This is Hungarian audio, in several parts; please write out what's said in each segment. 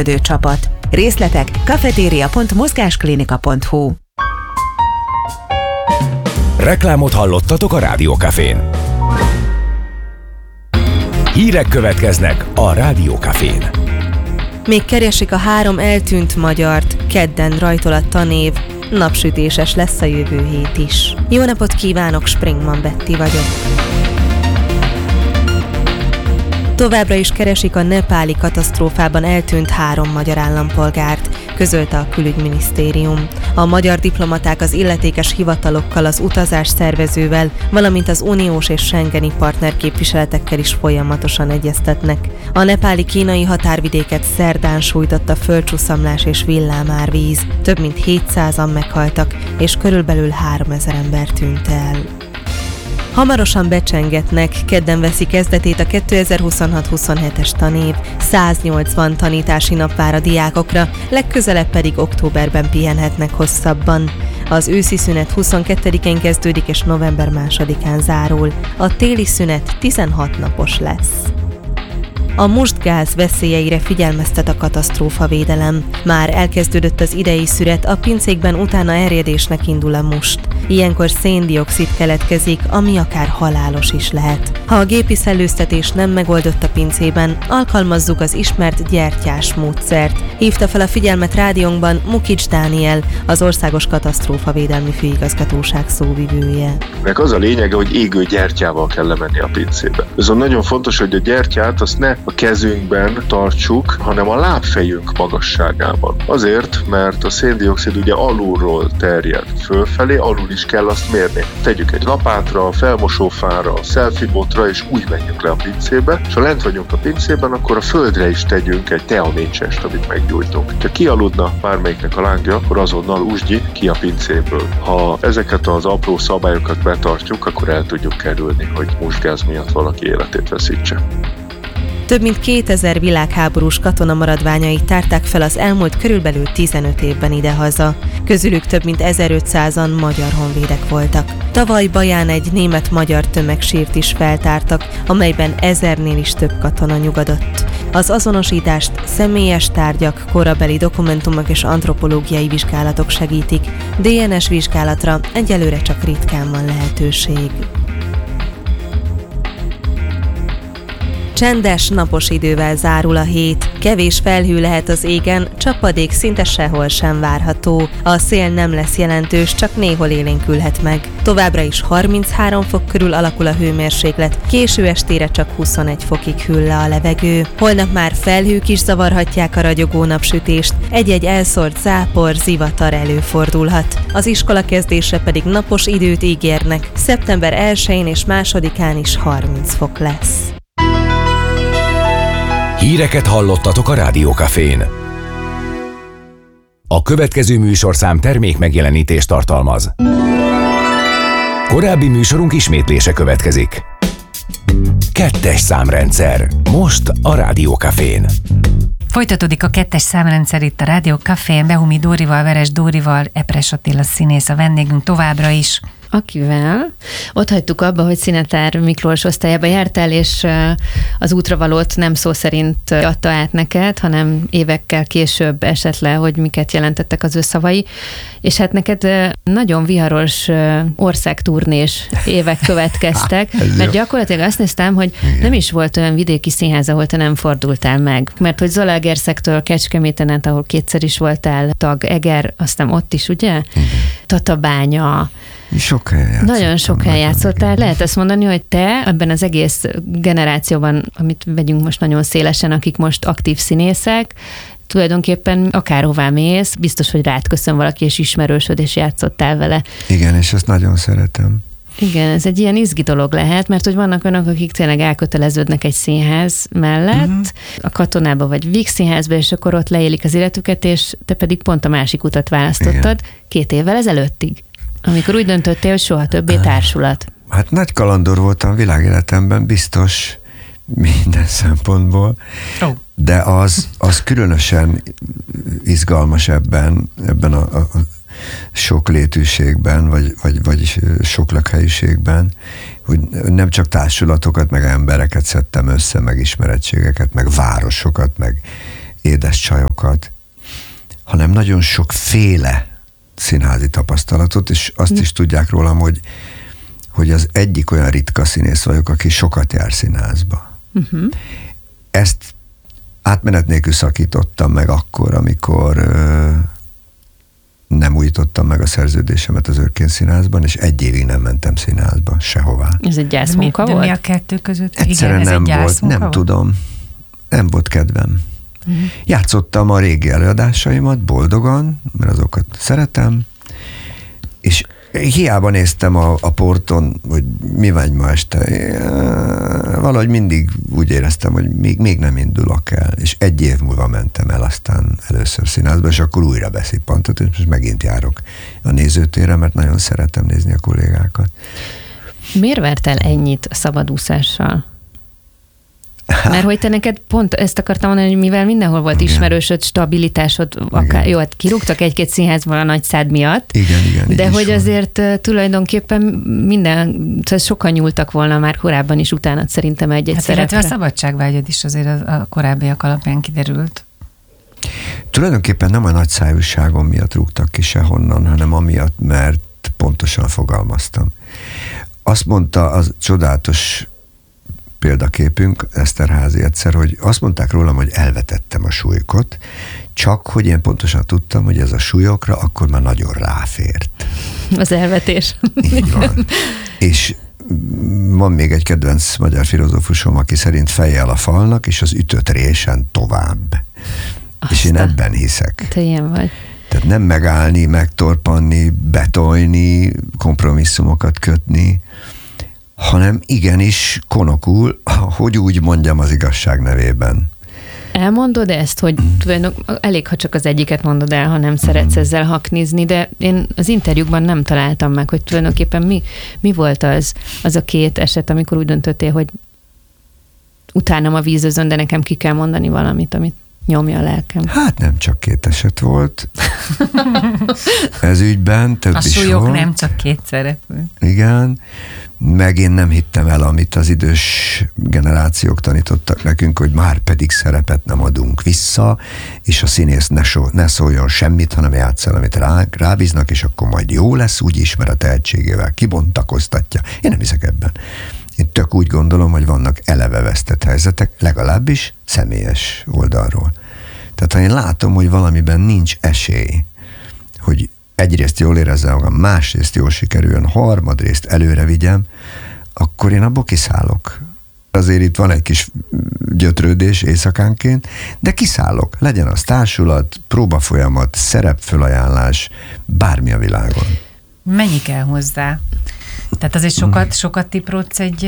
együttműködő csapat. Részletek cafeteria.mozgásklinika.hu. Reklámot hallottatok a Rádió Cafén. Hírek következnek a Rádió Cafén. Még keresik a 3 eltűnt magyart, kedden rajtol a tanév, napsütéses lesz a jövő hét is. Jó napot kívánok, Springman Betty vagyok. Továbbra is keresik a nepáli katasztrófában eltűnt 3 magyar állampolgárt, közölte a külügyminisztérium. A magyar diplomaták az illetékes hivatalokkal, az utazás szervezővel, valamint az uniós és schengeni partnerképviseletekkel is folyamatosan egyeztetnek. A nepáli-kínai határvidéket szerdán sújtotta földcsúszamlás és villámárvíz. Több mint 700-an meghaltak, és körülbelül 3000 ember tűnt el. Hamarosan becsengetnek, kedden veszi kezdetét a 2026-27-es tanév, 180 tanítási nap vár a diákokra, legközelebb pedig októberben pihenhetnek hosszabban. Az őszi szünet 22-én kezdődik és november 2-án zárul. A téli szünet 16 napos lesz. A mustgáz veszélyeire figyelmeztet a katasztrófavédelem. Már elkezdődött az idei szüret, a pincékben utána erjedésnek indul a must. Ilyenkor szén-dioxid keletkezik, ami akár halálos is lehet. Ha a gépi szellőztetés nem megoldott a pincében, alkalmazzuk az ismert gyertyás módszert. Hívta fel a figyelmet rádiónkban Mukics Dániel, az Országos Katasztrófavédelmi Főigazgatóság szóvivője. Meg az a lényege, hogy égő gyertyával kell lemenni a pincébe. Viszont nagyon fontos, hogy a gyertyát azt ne a kezünkben tartsuk, hanem a lábfejünk magasságában. Azért, mert a szén-dioxid ugye alulról terjed fölfelé, alul is kell azt mérni. Tegyük egy lapátra, felmosófára, selfie-botra, és úgy menjünk le a pincébe, és ha lent vagyunk a pincében, akkor a földre is tegyünk egy teamécsest, amit meggyújtunk. Ha kialudna bármelyiknek a lángja, akkor azonnal usgyi ki a pincéből. Ha ezeket az apró szabályokat betartjuk, akkor el tudjuk kerülni, hogy mustgáz miatt valaki életét veszítse. Több mint 2000 világháborús katona maradványait tárták fel az elmúlt körülbelül 15 évben idehaza. Közülük több mint 1500-an magyar honvédek voltak. Tavaly Baján egy német-magyar tömegsírt is feltártak, amelyben 1000-nél is több katona nyugodott. Az azonosítást személyes tárgyak, korabeli dokumentumok és antropológiai vizsgálatok segítik. DNS vizsgálatra egyelőre csak ritkán van lehetőség. Csendes, napos idővel zárul a hét. Kevés felhő lehet az égen, csapadék szinte sehol sem várható. A szél nem lesz jelentős, csak néhol élénkülhet meg. Továbbra is 33 fok körül alakul a hőmérséklet, késő estére csak 21 fokig hűl le a levegő. Holnap már felhők is zavarhatják a ragyogó napsütést, egy-egy elszórt zápor, zivatar előfordulhat. Az iskola kezdése pedig napos időt ígérnek. Szeptember 1-én és 2-án is 30 fok lesz. Híreket hallottatok a Rádió Cafén. A következő műsorszám termék megjelenítést tartalmaz. Korábbi műsorunk ismétlése következik. 2-es számrendszer. Most a Rádió Cafén. Folytatódik a 2-es számrendszer itt a Rádió Cafén. Behumi Dórival, Veres Dórival, Epres Attila színész a vendégünk továbbra is. Akivel ott hagytuk abba, hogy Szinetár Miklós osztályába jártál, és az útravalót nem szó szerint adta át neked, hanem évekkel később esett le, hogy miket jelentettek az ő szavai. És hát neked nagyon viharos országturnés évek következtek, mert gyakorlatilag azt néztem, hogy nem is volt olyan vidéki színház, ahol te nem fordultál meg. Mert hogy Zalaegerszektől Kecskeméten át, ahol kétszer is voltál tag, Eger, aztán ott is, ugye? Tatabánya. Sok helyen játszottam. Nagyon sok helyen játszottál. Lehet azt mondani, hogy te ebben az egész generációban, amit vegyünk most nagyon szélesen, akik most aktív színészek, tulajdonképpen akárhová mész, biztos, hogy rád köszön valaki, és ismerősöd, és játszottál vele. Igen, és ezt nagyon szeretem. Igen, ez egy ilyen izgi dolog lehet, mert hogy vannak olyanok, akik tényleg elköteleződnek egy színház mellett, a Katonába vagy Víg Színházba, és akkor ott leélik az életüket, és te pedig pont a másik utat választottad. Igen. 2 évvel ezelőttig. Amikor úgy döntöttél, hogy soha többé társulat. Hát nagy kalandor voltam világéletemben, biztos minden szempontból, de az különösen izgalmas ebben a soklétűségben, vagy soklakhelyűségben, hogy nem csak társulatokat, meg embereket szedtem össze, meg ismerettségeket, meg városokat, meg édes csajokat, hanem nagyon sokféle színházi tapasztalatot, és azt is tudják rólam, hogy az egyik olyan ritka színész vagyok, aki sokat jár színházba. Ezt átmenet nélkül szakítottam meg akkor, amikor nem újítottam meg a szerződésemet az Örkény Színházban, és 1 évig nem mentem színházba, sehová. Ez egy gyászmunka volt? Mi a kettő között? Egyszerűen igen, nem volt, nem tudom. Nem volt kedvem. Játszottam a régi előadásaimat boldogan, mert azokat szeretem, és hiába néztem a porton, hogy mi vagy ma este. Valahogy mindig úgy éreztem, hogy még nem indulok el, és 1 év múlva mentem el aztán először színházba, és akkor újra beszippantott, és most megint járok a nézőtérre, mert nagyon szeretem nézni a kollégákat. Miért vert el ennyit a szabadúszással? Mert hogy te neked pont ezt akartam mondani, hogy mivel mindenhol volt ismerősöd, stabilitásod, akár, jó, hát kirúgtak 1-2 színházból a nagy szád miatt, igen, de hogy azért tulajdonképpen sokan nyúltak volna már korábban is utánad szerintem egy szerepre. Illetve a szabadságvágyad is azért a korábbiak alapján kiderült. Tulajdonképpen nem a nagy szájúságom miatt rúgtak ki sehonnan, hanem amiatt, mert pontosan fogalmaztam. Azt mondta az csodálatos példaképünk, Eszterházy egyszer, hogy azt mondták rólam, hogy elvetettem a súlykot, csak hogy én pontosan tudtam, hogy ez a súlyokra akkor már nagyon ráfért. Az elvetés. Így van. És van még egy kedvenc magyar filozófusom, aki szerint fejjel a falnak, és az ütött résen tovább. Aztán. És én ebben hiszek. Te ilyen vagy. Tehát nem megállni, megtorpanni, betolni, kompromisszumokat kötni, hanem igenis konokul, hogy úgy mondjam az igazság nevében. Elmondod ezt, hogy elég, ha csak az egyiket mondod el, ha nem szeretsz ezzel haknizni, de én az interjúkban nem találtam meg, hogy tulajdonképpen mi volt az a 2 eset, amikor úgy döntöttél, hogy utánam a vízözön, de nekem ki kell mondani valamit, amit nyomja a lelkem. Hát nem csak 2 eset volt. Ez ügyben több is volt. A súlyok nem csak 2 szerepű. Igen. Meg én nem hittem el, amit az idős generációk tanítottak nekünk, hogy már pedig szerepet nem adunk vissza, és a színész ne szóljon semmit, hanem játssza, amit rábíznak, és akkor majd jó lesz, úgyis, mert a tehetségével kibontakoztatja. Én nem hiszek ebben. Én tök úgy gondolom, hogy vannak eleve vesztett helyzetek, legalábbis személyes oldalról. Tehát ha én látom, hogy valamiben nincs esély, hogy egyrészt jól érezzem magam, másrészt jól sikerüljön, harmadrészt előre vigyem, akkor én abból kiszállok. Azért itt van egy kis gyötrődés éjszakánként, de kiszállok. Legyen az társulat, próbafolyamat, szerepfölajánlás, bármi a világon. Mennyi kell hozzá? Tehát azért sokat tiprodsz egy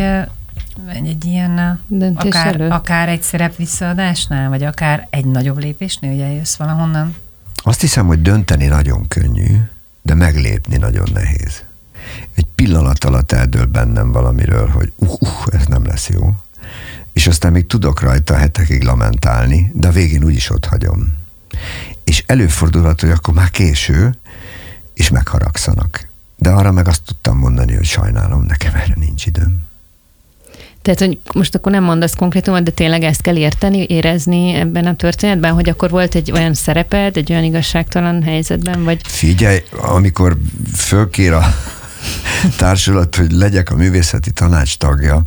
ilyen, akár egy szerep visszaadásnál, vagy akár egy nagyobb lépésnél, hogy eljössz valahonnan? Azt hiszem, hogy dönteni nagyon könnyű, de meglépni nagyon nehéz. Egy pillanat alatt eldől bennem valamiről, hogy ez nem lesz jó. És aztán még tudok rajta hetekig lamentálni, de a végén úgyis ott hagyom. És előfordulhat, hogy akkor már késő, és megharagszanak. De arra meg azt tudtam mondani, hogy sajnálom, nekem erre nincs időm. Tehát, hogy most akkor nem mondasz konkrétumot, de tényleg ezt kell érezni ebben a történetben, hogy akkor volt egy olyan szereped, egy olyan igazságtalan helyzetben, vagy... Figyelj, amikor fölkér a társulat, hogy legyek a művészeti tanács tagja,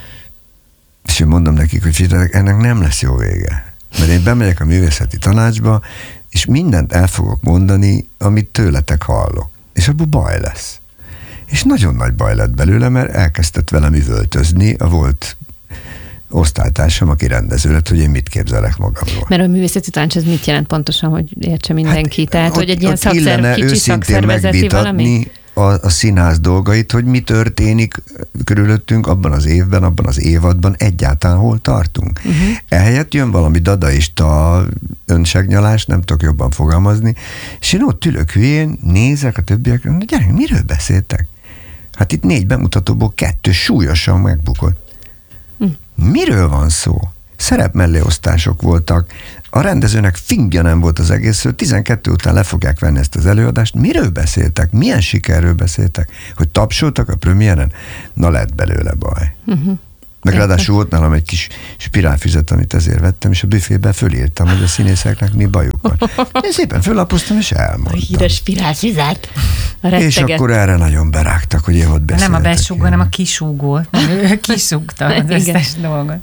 és én mondom nekik, hogy figyelj, ennek nem lesz jó vége. Mert én bemegyek a művészeti tanácsba, és mindent el fogok mondani, amit tőletek hallok. És abból baj lesz. És nagyon nagy baj lett belőle, mert elkezdett velem üvöltözni a volt osztálytársam, aki rendező lett, hogy én mit képzelek magamról. Mert a művészeti tanács ez mit jelent pontosan, hogy értse mindenki? Hát, tehát, hogy egy ilyen kicsi szakszervezeti valami? A színház dolgait, hogy mi történik körülöttünk abban az évben, abban az évadban, egyáltalán hol tartunk. Ehelyett jön valami dadaista önségnyalás, nem tudok jobban fogalmazni, és én ott ülök hülyén, nézek a többiekre, de gyerek, miről beszéltek? Hát itt 4 bemutatóból 2 súlyosan megbukott. Miről van szó? Szerepmelléosztások voltak, a rendezőnek fingja nem volt az egészről, 12 után le fogják venni ezt az előadást. Miről beszéltek? Milyen sikerről beszéltek? Hogy tapsoltak a premiéren? Na, lett belőle baj. Meg ráadásul volt nálam egy kis spirálfüzet, amit ezért vettem, és a büfébe fölírtam, hogy a színészeknek mi bajuk van. Én szépen föllapoztam, és elmondtam. A híres spirálfüzet. És akkor erre nagyon berágtak, hogy én ott beszéltek. Nem a besúgó, hanem a kisúgó. Ő kisúgta az összes dolgot.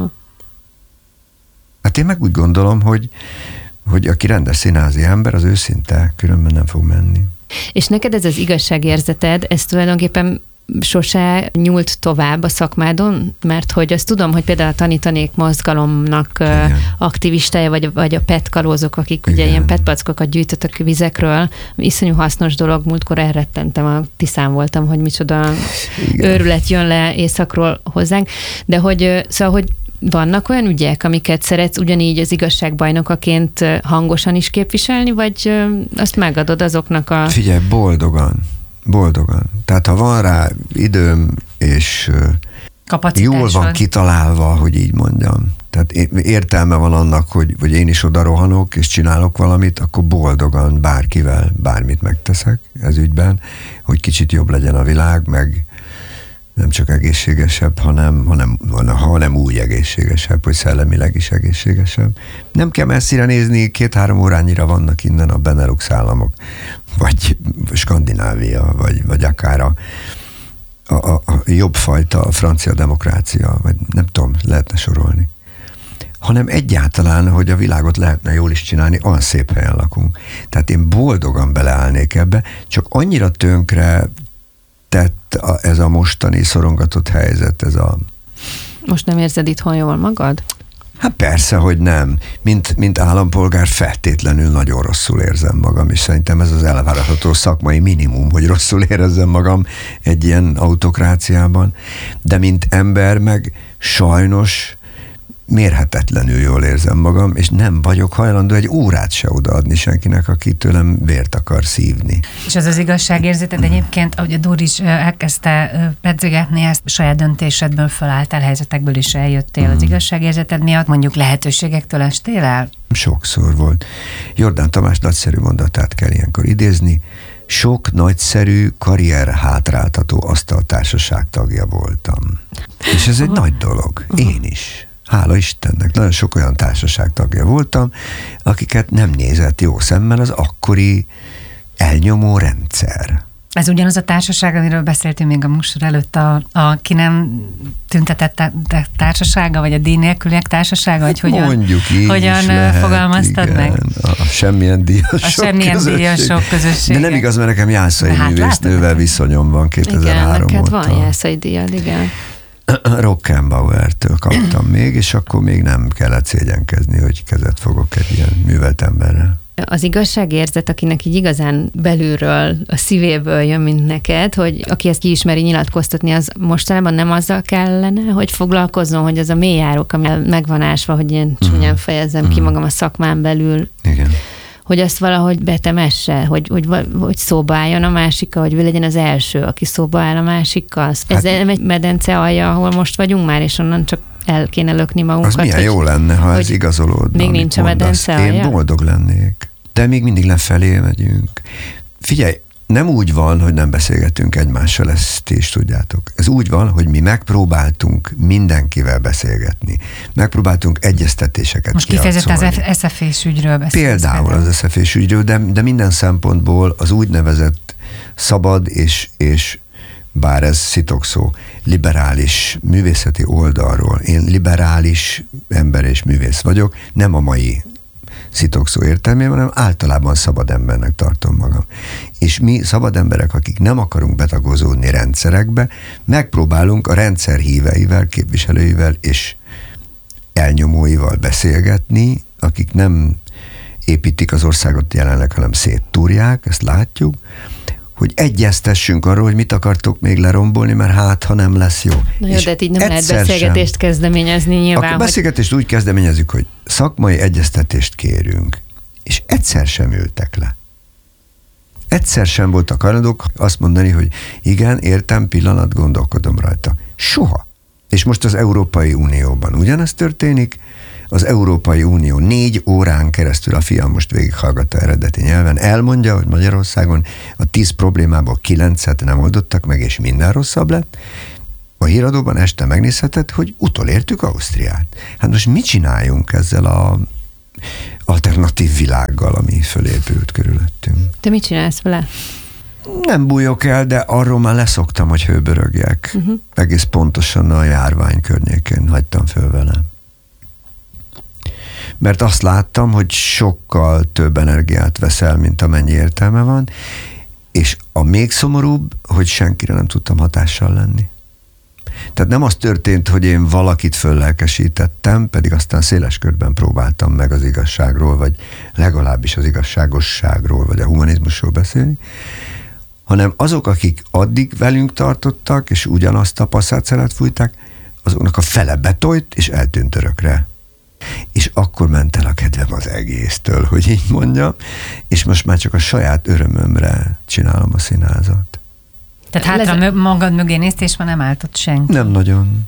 Hát én meg úgy gondolom, hogy aki rendes színházi ember, az őszinte, különben nem fog menni. És neked ez az igazságérzeted, ez tulajdonképpen sose nyúlt tovább a szakmádon? Mert hogy azt tudom, hogy például a Tanítanék mozgalomnak aktivistája, vagy a petkalózok, akik ugye ilyen petpackokat gyűjtöttek vizekről. Iszonyú hasznos dolog, múltkor elrettentem, a Tiszán voltam, hogy micsoda őrület jön le északról hozzánk. De hogy, szóval, hogy vannak olyan ügyek, amiket szeretsz ugyanígy az igazságbajnokaként hangosan is képviselni, vagy azt megadod azoknak a... Figyelj, boldogan. Tehát ha van rá időm, és jól van kitalálva, hogy így mondjam. Tehát értelme van annak, hogy én is oda rohanok, és csinálok valamit, akkor boldogan bárkivel bármit megteszek ez ügyben, hogy kicsit jobb legyen a világ, meg nem csak egészségesebb, hanem úgy egészségesebb, hogy szellemileg is egészségesebb. Nem kell messzire nézni, 2-3 órányira vannak innen a Benelux államok, vagy Skandinávia, vagy akár a jobb fajta a francia demokrácia, vagy nem tudom, lehetne sorolni. Hanem egyáltalán, hogy a világot lehetne jól is csinálni, olyan szép helyen lakunk. Tehát én boldogan beleállnék ebbe, csak annyira tönkre tett ez a mostani szorongatott helyzet, Most nem érzed itthon jól magad? Hát persze, hogy nem. Mint állampolgár feltétlenül nagyon rosszul érzem magam, és szerintem ez az elvárható szakmai minimum, hogy rosszul érezzem magam egy ilyen autokráciában. De mint ember meg sajnos mérhetetlenül jól érzem magam, és nem vagyok hajlandó egy órát se odaadni senkinek, aki tőlem vért akar szívni. És az az igazságérzeted egyébként, ahogy a Dóri is elkezdte pedzegetni, ezt saját döntésedből felálltál, helyzetekből is eljöttél az igazságérzeted miatt, mondjuk lehetőségektől estél el? Sokszor volt. Jordán Tamás nagyszerű mondatát kell ilyenkor idézni. Sok nagyszerű, karrier hátráltató asztaltársaság tagja voltam. És ez egy nagy dolog. Én is. Hála Istennek, nagyon sok olyan társaság tagja voltam, akiket nem nézett jó szemmel az akkori elnyomó rendszer. Ez ugyanaz a társaság, amiről beszéltünk még a műsor előtt, a ki nem tüntetett társasága, vagy a díj nélküliek társasága, vagy hogyan fogalmaztad igen, meg? A semmilyen díjasok közösség. De nem igaz, mert nekem Jászai művésznővel viszonyom van 2003 óta. Igen, neked van Jászai díjad, igen. Rockenbauer-től kaptam még, és akkor még nem kellett szégyenkezni, hogy kezet fogok egy ilyen művelt emberrel. Az igazságérzet, akinek így igazán belülről, a szívéből jön, mint neked, hogy aki ezt kiismeri nyilatkoztatni, az mostanában nem azzal kellene, hogy foglalkozzon, hogy az a mélyárok, ami megvan ásva, hogy ilyen csúnyán fejezzem ki magam a szakmán belül. Igen. Hogy azt valahogy betemesse, hogy szóba álljon a másikkal, hogy ő legyen az első, aki szóba áll a másikkal. Ez nem egy medence alja, ahol most vagyunk már, és onnan csak el kéne lökni magunkat. Az milyen jó lenne, ha ez igazolódna. Még nincs a medence alja? Én boldog lennék. De még mindig lefelé megyünk. Figyelj, nem úgy van, hogy nem beszélgetünk egymással, ezt is tudjátok. Ez úgy van, hogy mi megpróbáltunk mindenkivel beszélgetni. Megpróbáltunk egyeztetéseket most kifejezetten az SZF-s ügyről beszélsz. Például az SZF-s ügyről, de minden szempontból az úgynevezett szabad és bár ez szitokszó, liberális művészeti oldalról. Én liberális ember és művész vagyok, nem a mai szitokszó értelmében, hanem általában szabad embernek tartom magam. És mi szabad emberek, akik nem akarunk betagozódni rendszerekbe, megpróbálunk a rendszer híveivel, képviselőivel és elnyomóival beszélgetni, akik nem építik az országot jelenleg, hanem széttúrják, ezt látjuk, hogy egyeztessünk arról, hogy mit akartok még lerombolni, mert ha nem lesz jó. Na jó, de így nem lehet beszélgetést kezdeményezni nyilván. A beszélgetést úgy kezdeményezzük, hogy szakmai egyeztetést kérünk, és egyszer sem ültek le. Egyszer sem voltak hajlandók azt mondani, hogy igen, értem, pillanat, gondolkodom rajta. Soha. És most az Európai Unióban ugyanezt történik, az Európai Unió 4 órán keresztül, a fiam most végighallgatta eredeti nyelven, elmondja, hogy Magyarországon a 10 problémából 9-et nem oldottak meg, és minden rosszabb lett. a híradóban este megnézheted, hogy utolértük Ausztriát. Hát most mit csináljunk ezzel a alternatív világgal, ami fölépült körülöttünk? Te mit csinálsz vele? Nem bújok el, de arról már leszoktam, hogy hőbörögjek. Egész pontosan a járvány környékén hagytam föl vele. Mert azt láttam, hogy sokkal több energiát veszel, mint amennyi értelme van, és a még szomorúbb, hogy senkire nem tudtam hatással lenni. Tehát nem az történt, hogy én valakit föllelkesítettem, pedig aztán széles körben próbáltam meg az igazságról, vagy legalábbis az igazságosságról, vagy a humanizmusról beszélni, hanem azok, akik addig velünk tartottak, és ugyanazt a passzátszelet fújták, azoknak a fele betolt, és eltűnt örökre. És akkor ment el a kedvem az egésztől, hogy így mondjam, és most már csak a saját örömömre csinálom a színházat. Tehát hátra magad mögé néztél, és már nem állt ott senki. Nem nagyon.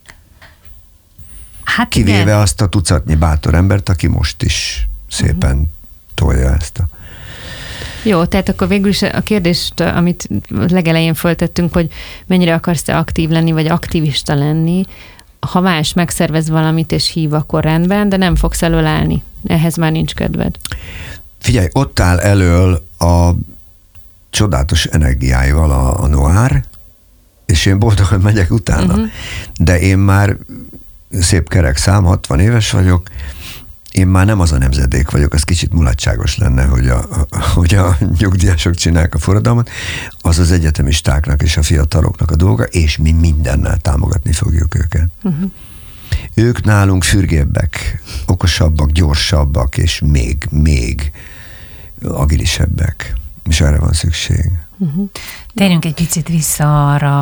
Hát kivéve igen. Azt a tucatnyi bátor embert, aki most is szépen tolja ezt a... Jó, tehát akkor végül is a kérdést, amit legelején föltettünk, hogy mennyire akarsz te aktív lenni, vagy aktivista lenni, ha más megszervez valamit és hív, akkor rendben, de nem fogsz előállni. Ehhez már nincs kedved. Figyelj, ott áll elől a csodálatos energiáival a Noir, és én boldogan megyek utána. De én már szép kerek szám, 60 éves vagyok, én már nem az a nemzedék vagyok, az kicsit mulatságos lenne, hogy a nyugdíjasok csinálják a forradalmat, az az egyetemistáknak és a fiataloknak a dolga, és mi mindennel támogatni fogjuk őket. Ők nálunk fürgébbek, okosabbak, gyorsabbak, és még agilisebbek. És erre van szükség. Térjünk egy picit vissza arra,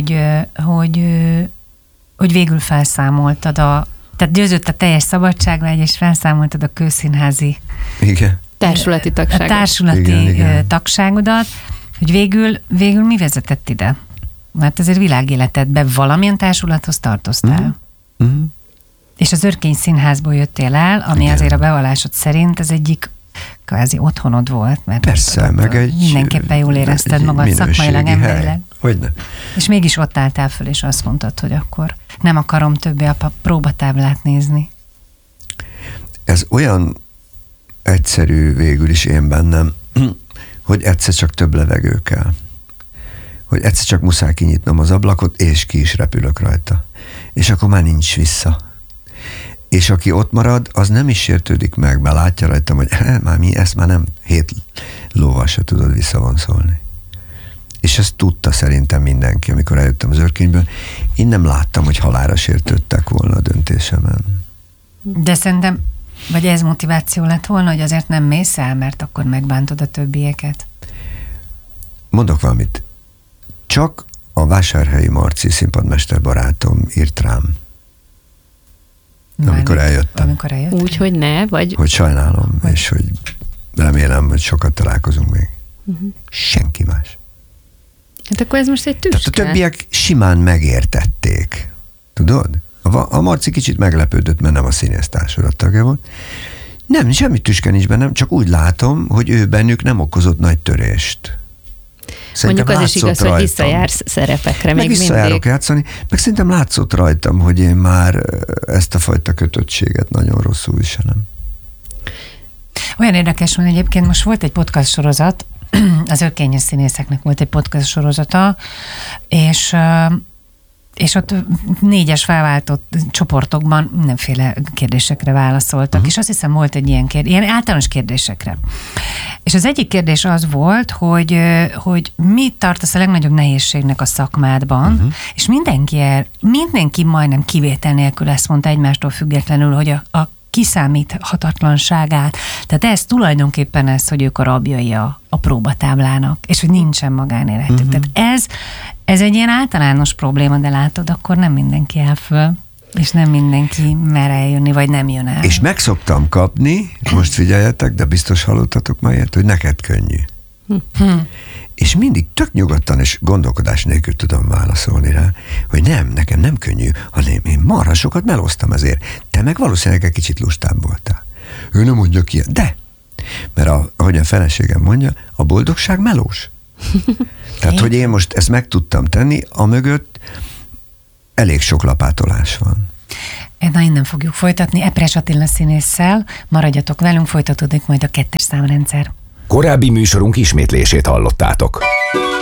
hogy végül felszámoltad tehát győzött a teljes szabadságvágy, és felszámoltad a Kőszínházi társulati tagságot. Igen. Tagságodat, hogy végül mi vezetett ide? Mert azért világéletedben valamilyen társulathoz tartoztál. És az Örkény Színházból jöttél el, ami azért a bevallásod szerint ez egyik kvázi otthonod volt, mert persze, meg egy mindenképpen jól érezted magad szakmailag, emberileg. Hogyne. És mégis ott álltál föl, és azt mondtad, hogy akkor nem akarom többé a próbatáblát nézni. Ez olyan egyszerű végül is én bennem, hogy egyszer csak több levegő kell. Hogy egyszer csak muszáj kinyitnom az ablakot, és ki is repülök rajta. És akkor már nincs vissza. És aki ott marad, az nem is sértődik meg, mert látja rajtam, hogy ezt már nem 7 lóval se tudod visszavonszolni. És ezt tudta szerintem mindenki, amikor eljöttem az Örkényből. Én nem láttam, hogy halálra sértődtek volna a döntésemen. De szerintem, vagy ez motiváció lett volna, hogy azért nem mész el, mert akkor megbántod a többieket? Mondok valamit. Csak a Vásárhelyi Marci színpadmester barátom írt rám. Amikor eljöttem. Úgy, hogy ne, vagy... Hogy sajnálom, és hogy remélem, hogy sokat találkozunk még. Senki más. Hát akkor ez most egy tüske. Tehát a többiek simán megértették. Tudod? A Marci kicsit meglepődött, mert nem a színésztársulat tagja volt. Nem, semmi tüske nincs bennem, csak úgy látom, hogy ő bennük nem okozott nagy törést. Szerintem mondjuk az is igaz, hogy visszajársz szerepekre még mindig. Visszajárok játszani, meg szerintem látszott rajtam, hogy én már ezt a fajta kötöttséget nagyon rosszul viselem. Olyan érdekes, hogy egyébként most volt egy podcast sorozat, az Örkényes színészeknek volt egy podcast sorozata, és ott 4-es felváltott csoportokban mindenféle kérdésekre válaszoltak, és azt hiszem volt egy ilyen általános kérdésekre. És az egyik kérdés az volt, hogy mit tartasz a legnagyobb nehézségnek a szakmádban, és mindenki majdnem kivétel nélkül ezt mondta egymástól függetlenül, hogy a kiszámíthatatlanságát, tehát ez tulajdonképpen ez, hogy ők a rabjai a próbatáblának, és hogy nincsen magánéletük. Tehát ez egy ilyen általános probléma, de látod, akkor nem mindenki áll föl, és nem mindenki mer eljönni, vagy nem jön el. És meg szoktam kapni, most figyeljetek, de biztos hallottatok már ilyet, hogy neked könnyű. És mindig tök nyugodtan és gondolkodás nélkül tudom válaszolni rá, hogy nekem nem könnyű, hanem én marha sokat melóztam ezért. Te meg valószínűleg egy kicsit lustább voltál. Ő nem mondja ki, de. Mert ahogy a feleségem mondja, a boldogság melós. Tehát, hogy én most ezt meg tudtam tenni, amögött elég sok lapátolás van. Na, innen fogjuk folytatni. Epres Attila színésszel. Maradjatok velünk, folytatódik majd a 2-es számrendszer. Korábbi műsorunk ismétlését hallottátok.